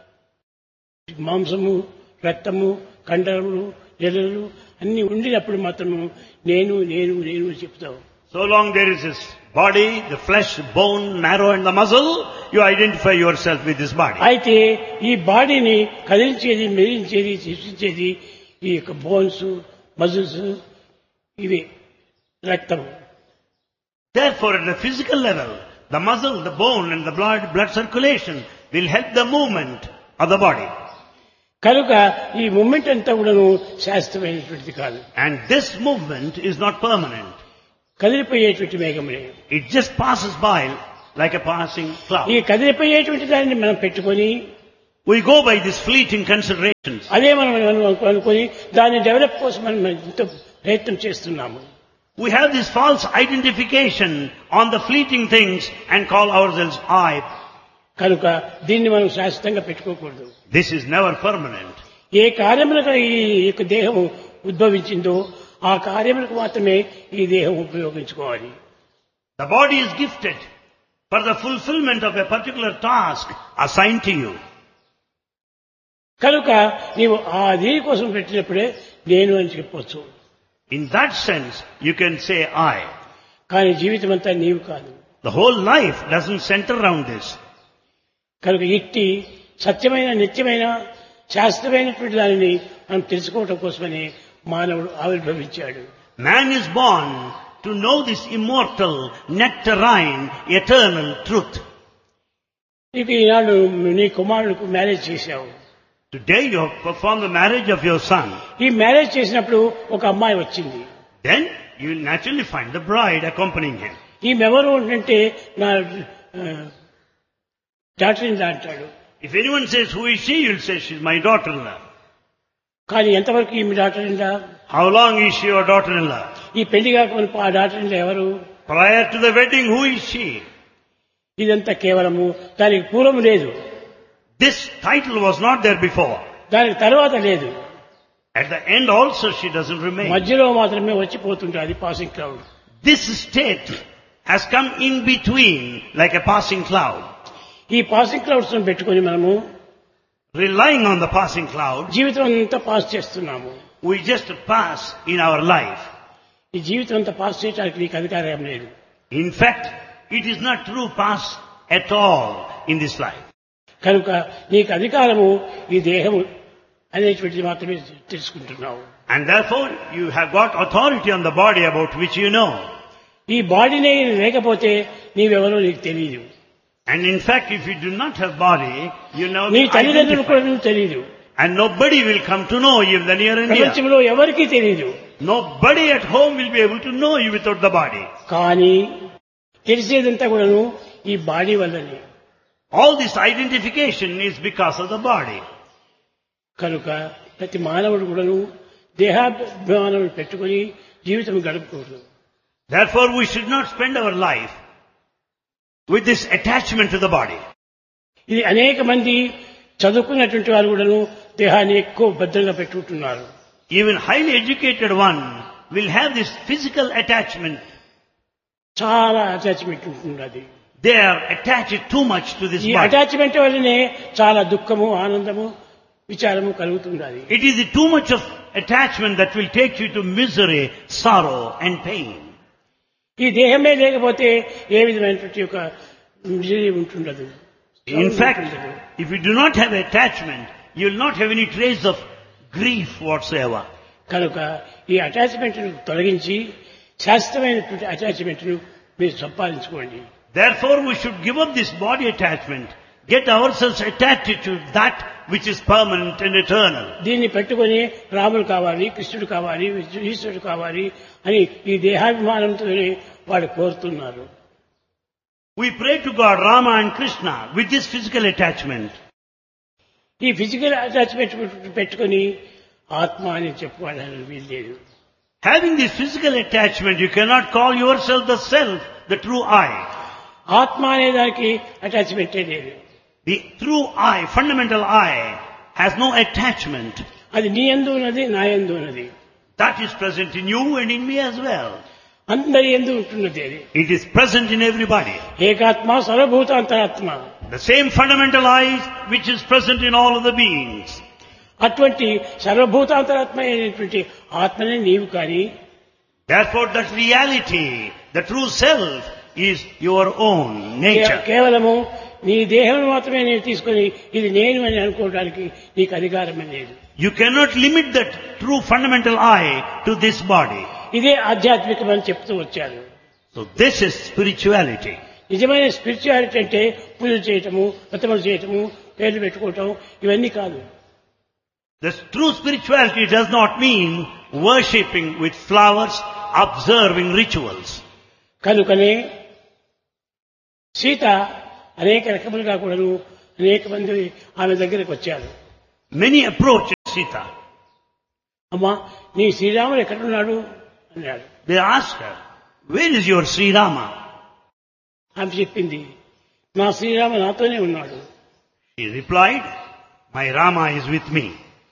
మాంసము, రక్తము, కండరములు, జలలు అన్ని ఉండినప్పుడు మాత్రము నేను నేను నేను అని చెప్తావు. So long there is this body, the flesh, bone, marrow and the muscle, you identify yourself with this body. అయితే ఈ బాడీని కదిలించేది, మెదిలించేది, సృష్టించేది ఈ యొక్క బోన్స్, మజిల్స్, ఇవి రక్తము. Therefore, at the physical level, the muscle, the bone and the blood, blood circulation will help the movement of the body. కనుక ఈ moment అంతా కూడాను శాశ్వతమైనటువంటిది కాదు. And this movement is not permanent. కదిలిపోయేటువంటి మేఘములే. It just passes by like a passing cloud. ఈ కదిలిపోయేటువంటి దానిని మనం పెట్టుకొని We go by these fleeting considerations. అదే మనం అనుకొని దాన్ని డెవలప్ కోసం మనం ఎంతో ప్రయత్నం చేస్తున్నాము. We have this false identification on the fleeting things and call ourselves I. కనుక దీన్ని మనం శాశ్వతంగా పెట్టుకోకూడదు. This is never permanent. ఏ కార్యములకు ఈ యొక్క దేహం ఉద్భవించిందో ఆ కార్యములకు మాత్రమే ఈ దేహం ఉపయోగించుకోవాలి. The body is gifted for the fulfillment of a particular task assigned to you. కనుక నీవు ఆ దీనికోసం పెట్టినప్పుడే నేను అని చెప్పొచ్చు. In that sense, you can say I. కానీ జీవితం అంతా నీవు కాదు. The whole life doesn't center around this. కనుక ఇట్టి సత్యమైన, నిత్యమైన, శాస్త్రమైనటువంటి దానిని మనం తెలుసుకోవటం కోసమని మానవుడు ఆవిర్భవించాడు. Man is born to know this immortal, nectarine, eternal truth. నీకు ఈనాడు నీ కుమారుడికి మ్యారేజ్ చేశావు. Today you have performed the marriage of your son. ఈ మ్యారేజ్ చేసినప్పుడు ఒక అమ్మాయి వచ్చింది. Then you will naturally find the bride accompanying him. ఈమెవరు అంటే నా డాటర్ ఇన్ లా అంటాడు. If anyone says, who is she? You will say, she is my daughter-in-law. కానీ ఎంతవరకు ఈమె daughter in law? How long is she your daughter-in-law? ఈ పెళ్లి కాకుండా ఆ డాటర్ ఇన్ లా ఎవరు? Prior to the wedding, who is she? ఇదంతా కేవలము దానికి పూర్వం లేదు. This title was not there before. దానికి తర్వాత లేదు. At the end also she doesn't remain. మధ్యలో మాత్రమే వచ్చిపోతుంటుంది passing cloud. This state has come in between like a passing cloud. ఈ పాసింగ్ క్లౌడ్స్ పెట్టుకొని మనము relying on the passing cloud, జీవితం అంతా పాస్ చేస్తున్నాము. we just pass in our life. ఈ జీవితం అంతా పాస్ చేయడానికి నీకు అధికారం లేదు. In fact, it is not true pass at all in this life. కనుక నీకు అధికారము ఈ దేహము అనేటువంటిది మాత్రమే తెలుసుకుంటున్నావు. And therefore you have got authority on the body about which you know. ఈ బాడీనే లేకపోతే నీవెవరో నీకు తెలియదు. And in fact, if you do not have body, you know నీ తల్లిదండ్రులు కూడా నీకు తెలియదు. And nobody will come to know you in the near and dear. ప్రపంచంలో ఎవరికీ తెలియదు. Nobody at home will be able to know you without the body. కానీ తెలిసేదంతా కూడాను ఈ బాడీ వల్లనే. All this identification is because of the body. కనుక ప్రతి మానవుడు కూడాను దేహాభిమానం పెట్టుకొని జీవితం గడపకూడదు. Therefore we should not spend our life with this attachment to the body. ఇది అనేక మంది చదువుకున్నటువంటి వారు కూడాను దేహాన్ని ఎక్కువ భద్రంగా పెట్టుకుంటున్నారు. Even highly educated one will have this physical attachment. చాలా అటాచ్మెంట్ ఉంటున్నది. They are attached too much to this ఈ body. అటాచ్మెంట్ వల్లనే చాలా దుఃఖము, ఆనందము, విచారము కలుగుతున్నది. It is the too much of attachment that will take you to misery, sorrow and pain. ఈ దేహమే లేకపోతే ఏ విధమైనటువంటి ఒక misery ఉంటుండదు. In fact, if you do not have attachment, you will not have any trace of grief whatsoever. కనుక ఈ attachment తొలగించి శాశ్వతమైనటువంటి అటాచ్మెంట్ను మీరు సంపాదించుకోండి. Therefore we should give up this body attachment, get ourselves attached to that which is permanent and eternal. దీన్ని పెట్టుకొని రాముడు కావాలి, కృష్ణుడు కావాలి, ఈశ్వరుడు కావాలి అని ఈ దేహాభిమానంతోనే వాడు కోరుతున్నారు. We pray to God, Rama and Krishna, with this physical attachment. ఈ ఫిజికల్ అటాచ్మెంట్ పెట్టుకొని ఆత్మ అని చెప్పుకోవడానికి వీల్లేదు. Having this physical attachment, you cannot call yourself the self, the true I. ఆత్మ అనే దానికి అటాచ్మెంటే లేదు. The true I, fundamental I, has no attachment. అది నీ యందు ఉన్నది, నా యందు ఉన్నది. That is present in you and in me as well. అందరి యందు ఉంటున్నది అది. It is present in everybody. ఏకాత్మ సర్వభూతాంతరాత్మ. The same fundamental I which is present in all of the beings. అటువంటి సర్వభూతాంతరాత్మ అయినటువంటి ఆత్మనే నీవు కానీ, Therefore that reality, the true self, is your own nature. కేవలము నీ దేహం మాత్రమే నేను తీసుకొని ఇది నేను అని అనుకోవడానికి నీకు అధికారమే లేదు. You cannot limit that true fundamental I to this body. ఇదే ఆధ్యాత్మికం అని చెప్తూ వచ్చారు. So this is spirituality. నిజమైన స్పిరిచువాలిటీ అంటే పూజలు చేయటము, వ్రతములు చేయటము, పేర్లు పెట్టుకోవటం ఇవన్నీ కాదు. The true spirituality does not mean worshipping with flowers, observing rituals. కనుకనే సీత అనేక రకములుగా కూడాను అనేక మంది ఆమె దగ్గరకు వచ్చారు. Many approached Sita. అమ్మా నీ శ్రీరాముడు ఎక్కడున్నాడు అన్నాడు. They asked her, where is your Sri Rama? ఆమె చెప్పింది, నా శ్రీరామ నాతోనే ఉన్నాడు. She replied, my Rama is with me.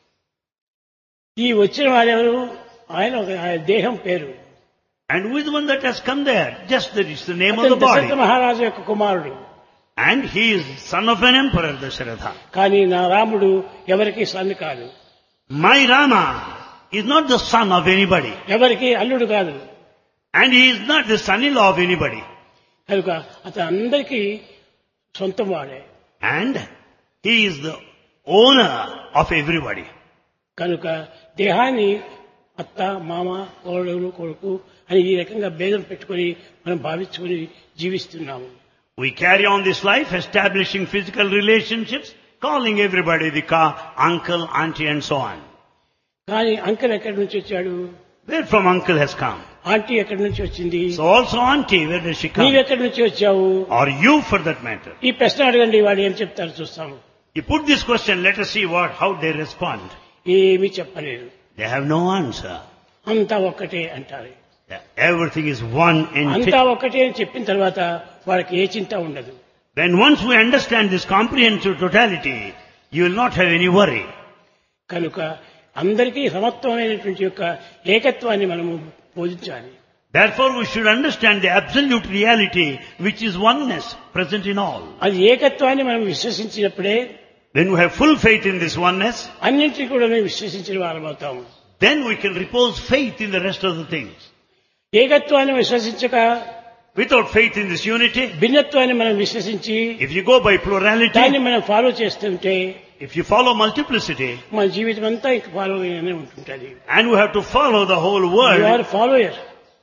ఈ వచ్చిన వారెవరు? ఆయన ఒక ఆయన దేహం పేరు. And who is the one that has come there? Just that it's the name of అతను the body. దశరథ మహారాజు యొక్క కుమారుడు. And he is son of an emperor, Dasharatha. కానీ నా రాముడు ఎవరికి సన్ కాదు. My Rama is not the son of anybody. ఎవరికి అల్లుడు కాదు. And he is not the son-in-law of anybody. కనుక అతను అందరికీ సొంతం వాడే. And he is the owner of everybody. కనుక దేహాన్ని అత్త, మామ, కోడలు, కొడుకు అని ఈ రకంగా భేదం పెట్టుకొని మనం భావించుకొని జీవిస్తున్నాము. We carry on this life establishing physical relationships, calling everybody the car, uncle, auntie and so on. కానీ అంకుల్ ఎక్కడి నుంచి వచ్చాడు? Where from uncle has come? Aunty ఎక్కడి నుంచి వచ్చింది? So also auntie, where does she come? నీవెక్కడి నుంచి వచ్చావు? Or you for that matter? ఈ ప్రశ్న అడగండి, వాడు ఏం చెప్తారు చూస్తాము. You put this question, let us see what, how they respond. ఏమీ చెప్పలేరు. They have no answer. అంతా ఒక్కటే అంటారు. Everything is one అంతా entity. ఒక్కటే అని చెప్పిన తర్వాత వాళ్ళకి ఏ చింత ఉండదు. Then once we understand this comprehensive totality, you will not have any worry. కనుక అందరికీ సమత్వమైనటువంటి యొక్క ఏకత్వాన్ని మనము బోధించాలి. Therefore we should understand the absolute reality which is oneness present in all. అది ఏకత్వాన్ని మనం విశ్వసించినప్పుడే When we have full faith in this oneness, అన్నింటినీ కూడా మేము విశ్వసించిన వారం అవుతాము. then we can repose faith in the rest of the things. ఏకత్వాన్ని విశ్వసించక Without faith in this unity, భిన్నత్వాన్ని మనం విశ్వసించి if you go by దాన్ని plurality, మనం ఫాలో చేస్తుంటే if you follow multiplicity, మన జీవితం అంతా ఇంక follow అయ్యనే ఉంటుంటది. and we have to follow the whole you world, are follower.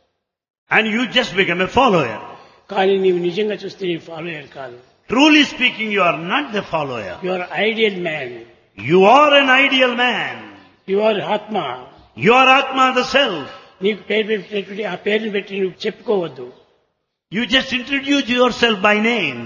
and you just become a follower. కానీ నీవు నిజంగా చూస్తే నీ ఫాలోయర్ కాదు. Truly speaking, you are not the follower. You are ideal man. You are an ideal man. You are ఆత్మ. You are Atma, the self. నీకు పేరు పెట్టినటువంటి ఆ పేరుని పెట్టి నువ్వు చెప్పుకోవద్దు. You just introduce yourself by name.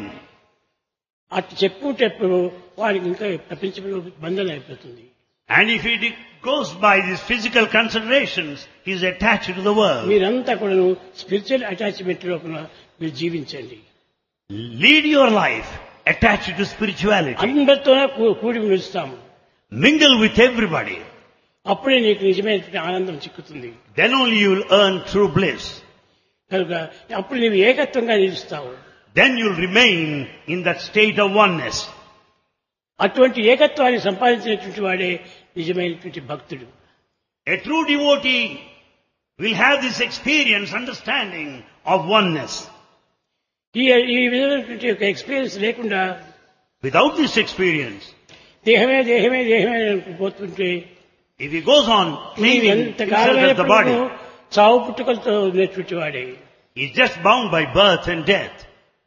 అటు చెప్పుకుంటేప్పుడు వాడికి ఇంకా ప్రపంచంలో బంధన అయిపోతుంది. And if he goes by these physical considerations, he is attached to the world. మీరంతా కూడా స్పిరిచువల్ అటాచ్మెంట్ లోపల మీరు జీవించండి. Lead your life attached to spirituality. అందరితోనే కూ- కూడి నిలుస్తాము. Mingle with everybody. అప్పుడే నీకు నిజమైనటువంటి ఆనందం చిక్కుతుంది. Then only you will earn true bliss. కనుక అప్పుడు నీవు ఏకత్వంగా నిలుస్తావు. Then you will remain in that state of oneness. అటువంటి ఏకత్వాన్ని సంపాదించినటువంటి వాడే నిజమైనటువంటి భక్తుడు. A true devotee will have this experience, understanding of oneness. ఈ ఈ విధమైనటువంటి యొక్క ఎక్స్పీరియన్స్ లేకుండా Without this experience, దేహమే దేహమే దేహమే అని పోతుంటే if he goes on నీవు claiming ఎంత himself as the body, కాలమైనప్పుడు చావు పుట్టుకలతో ఉన్నటువంటి వాడే. He is just bound by birth and death.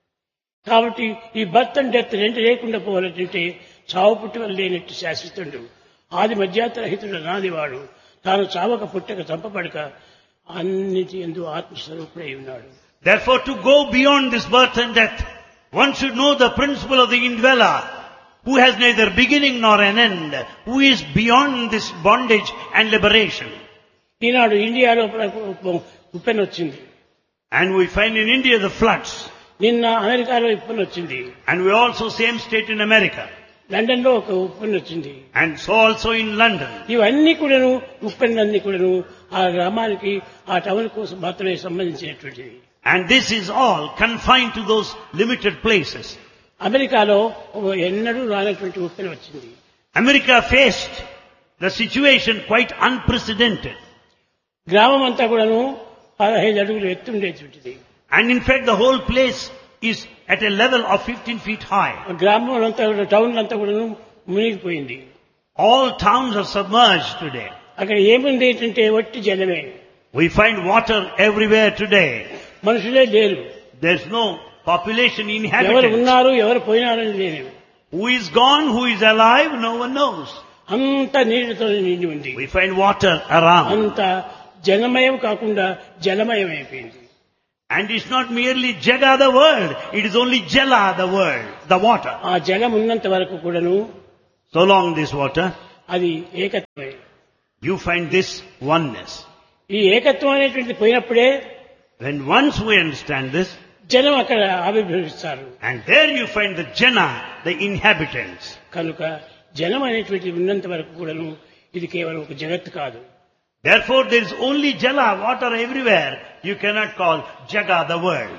కాబట్టి ఈ బర్త్ అండ్ డెత్ రెండు లేకుండా పోవాలంటే చావు పుట్టుకలు లేనట్టు శాశ్వతుడు, ఆది మధ్యాతరహితుడు నాదివాడు, తాను చావక పుట్టక చంపబడక అన్నిటి యందు ఆత్మస్వరూపుడై ఉన్నాడు. Therefore, to go beyond this birth and death, one should know the principle of the indweller, who has neither beginning nor an end, who is beyond this bondage and liberation. ఈనాడు ఇండియాలో ఉప్పెన వచ్చింది. And we find in India the floods. నిన్న అమెరికాలో ఉప్పెన వచ్చింది. And we also same state in America. London లో ఒక ఉప్పెన వచ్చింది. And so also in London. ఇవన్నీ కూడాను ఉప్పెనన్నీ కూడాను ఆ గ్రామానికి ఆ టౌన్ కోసం మాత్రమే సంబంధించినటువంటివి. And this is all confined to those limited places. అమెరికాలో ఎన్నడూ రానటువంటి ఉప్పెన వచ్చింది. America faced the situation quite unprecedented. గ్రామం అంతా కూడాను పదహైదు అడుగులు ఎత్తుండేటువంటిది. And in fact the whole place is at a level of fifteen feet high. గ్రామం అంతా కూడా టౌన్ అంతా కూడాను మునిగిపోయింది. All towns are submerged today. అక్కడ ఏముంది ఏంటంటే ఒట్టి జలమే. We find water everywhere today. మనుషులే లేరు. There's no population ఎవరు inhabitants. ఉన్నారు ఎవరు పోయినారని లేదు. Who is gone, who is alive, no one knows. అంత నీటితో నిండి ఉంది. We find water around. అంత జనమయం కాకుండా జలమయం అయిపోయింది. And it's not merely Jaga the world, it is only Jala the world, the water. ఆ జలం ఉన్నంత వరకు కూడాను So long this water, అది ఏకత్వమే. you find this oneness. ఈ ఏకత్వం అనేటువంటిది పోయినప్పుడే When once we understand this, జనం అక్కడ ఆవిర్భవిస్తారు. and there you find the Jana, the inhabitants. కనుక జనం అనేటువంటిది ఉన్నంత వరకు కూడాను ఇది కేవలం ఒక జగత్తు కాదు. Therefore there is only Jala, water everywhere. You cannot call Jaga the world.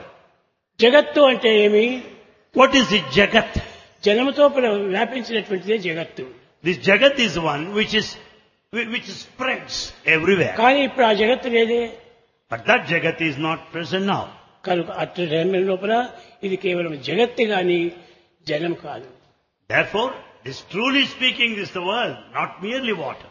జగత్తు అంటే ఏమి? What is the Jagat? జనముతో వ్యాపించినటువంటిదే జగత్తు. This Jagat is one which is which spreads everywhere. కానీ ఇప్పుడు ఆ జగత్తు లేదే. But that Jagat is not present now. కనుక అటు జన్మ లోపల ఇది కేవలం జగత్తే గాని జనం కాదు. Therefore, this truly speaking is the world, not merely water.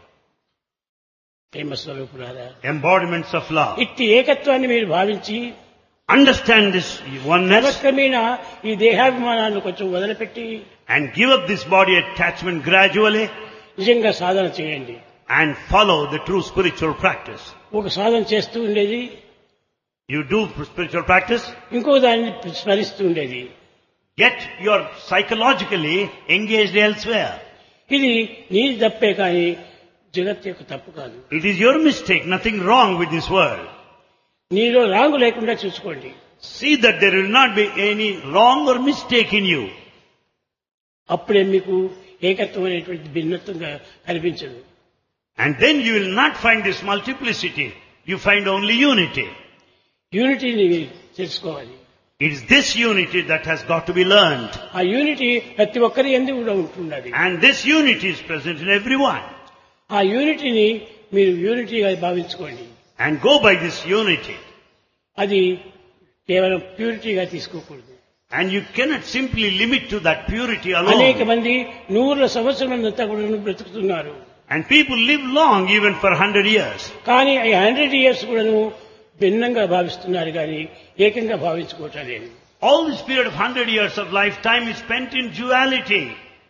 ప్రేమ స్వరూపులారా, Embodiments of love. ఇట్టి ఏకత్వాన్ని మీరు భావించి Understand this oneness క్రమక్రమేణా ఈ దేహాభిమానాన్ని కొంచెం వదిలిపెట్టి and give up this body attachment gradually నిజంగా సాధన చేయండి. and follow the true spiritual practice. ఒక సాధన చేస్తూ ఉండేది, You do spiritual practice, ఇంకో దాన్ని స్మరిస్తూ ఉండేది. yet you are psychologically engaged elsewhere. ఇది నీ తప్పే కానీ జగత్ యొక్క తప్పు కాదు. It is your mistake, nothing wrong with this world. నీలో రాంగు లేకుండా చూసుకోండి. See that there will not be any wrong or mistake in you. అప్పుడే మీకు ఏకత్వం అనేటువంటి భిన్నత్వంగా కనిపించదు. And then you will not find this multiplicity. You find only unity. యూనిటీని తెలుసుకోవాలి. It is this unity that has got to be learned. ఆ unity ప్రతి ఒక్కరి యందు కూడా ఉంటున్నది. And this unity is present in everyone. ఆ యూనిటీని మీరు యూనిటీగా భావించుకోండి. And go by this unity. అది కేవలం ప్యూరిటీగా తీసుకోకూడదు. And you cannot simply limit to that purity అనేక alone. మంది నూరుల సంవత్సరాలంతా కూడా బ్రతుకుతున్నారు. And people live long even for one hundred years. కానీ ఈ హండ్రెడ్ ఇయర్స్ కూడాను భిన్నంగా భావిస్తున్నారు కానీ ఏకంగా భావించుకోవటం లేదు. All this period of one hundred years of lifetime is spent in duality.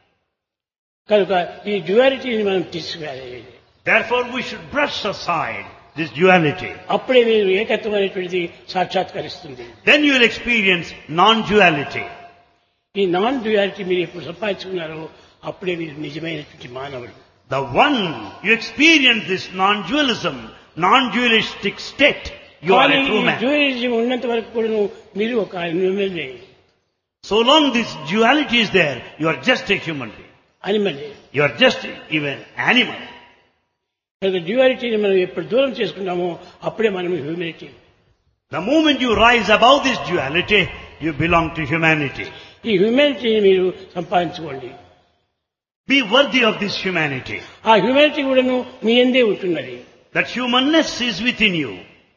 కనుక ఈ డ్యువాలిటీని మనం తీసుకురాలి. Therefore we should brush aside this duality. అప్పుడే మీరు ఏకత్వం అనేటువంటిది సాక్షాత్కరిస్తుంది. Then you will experience non-duality. ఈ నాన్ డ్యువాలిటీ మీరు ఎప్పుడు సంపాదించుకున్నారో అప్పుడే మీరు నిజమైనటువంటి మానవుడు. The one you experience this non-dualism, non-dualistic state, you are కానీ a true ఈ man. డ్యువాలిజం ఉన్నంత వరకు కూడా మీరు ఒక అనిమలే. So long this duality is there, you are just a human being. అనిమలే. You are just even animal. కనుక డ్యువాలిటీని మనం ఎప్పుడు దూరం చేసుకున్నామో అప్పుడే మనం humanity. The moment you rise above this duality, you belong to humanity. ఈ హ్యూమినిటీని మీరు సంపాదించుకోండి. Be worthy of this humanity. ఆ హ్యూమినిటీ కూడాను మీ యందే ఉంటున్నది. That humanness is within you.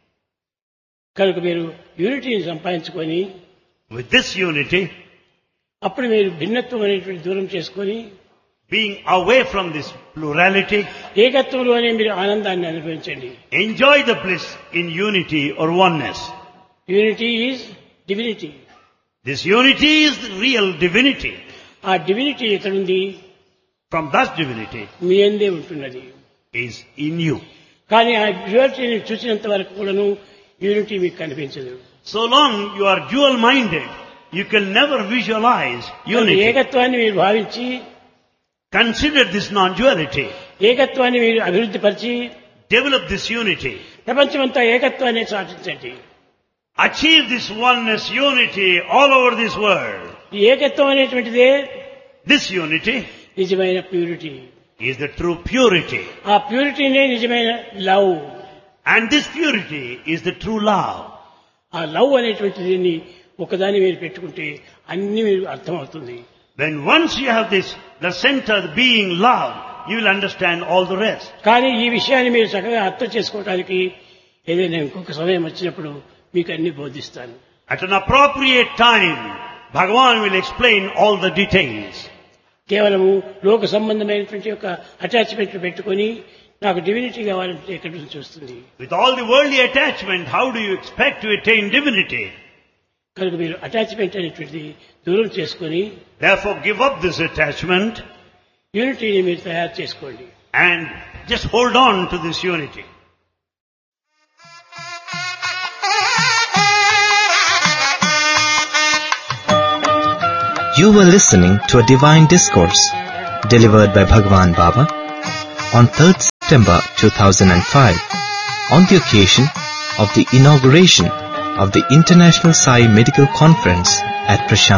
కనుక మీరు యూనిటీని సంపాదించుకొని With this unity, అప్పుడు మీరు భిన్నత్వం అనేటువంటి దూరం చేసుకొని being away from this plurality, ఏకత్వంలోనే మీరు ఆనందాన్ని అనుభవించండి. enjoy the bliss in unity or oneness. Unity is divinity. This unity is the real divinity. ఆ డివినిటీ ఎక్కడుంది? From that divinity మీ అందే ఉంటున్నది. is in you. కానీ ఆ డ్యుయాలిటీని చూసినంత వరకు కూడాను యూనిటీ మీకు కనిపించదు. So long you are dual-minded, you can never visualize unity. ఏకత్వాన్ని మీరు భావించి, Consider this non-duality. ఏకత్వాన్ని మీరు అభివృద్ధి పరిచి, Develop this unity. ప్రపంచమంతా ఏకత్వాన్ని సాధించండి. Achieve this oneness, unity all over this world. ఈ ఏకత్వం అనేటువంటిదే This unity నిజమైన purity. is the true purity. ఆ ప్యూరిటీనే నిజమైన love. And this purity is the true love. ఆ లవ్ అనేటువంటి దీన్ని ఒకదాన్ని మీరు పెట్టుకుంటే అన్ని మీరు అర్థమవుతుంది. When once you have this, the center being love, you will understand all the rest. కానీ ఈ విషయాన్ని మీరు చక్కగా అర్థం చేసుకోవడానికి ఏదైనా ఇంకొక సమయం వచ్చినప్పుడు మీకు అన్ని బోధిస్తాను. At an appropriate time, Bhagavan will explain all the details. కేవలము లోక సంబంధమైనటువంటి యొక్క అటాచ్మెంట్ పెట్టుకొని నాకు డివినిటీ కావాలంటే ఎక్కడి నుంచి వస్తుంది? With all the worldly attachment, how do you expect to attain divinity? కనుక మీరు అటాచ్మెంట్ అనేటువంటిది దూరం చేసుకొని, Therefore, give up this attachment యూనిటీని మీరు తయారు చేసుకోండి. and just hold on to this unity. You were listening to a divine discourse delivered by Bhagwan Baba on third September two thousand five on the occasion of the inauguration of the International Sai Medical Conference at Prashant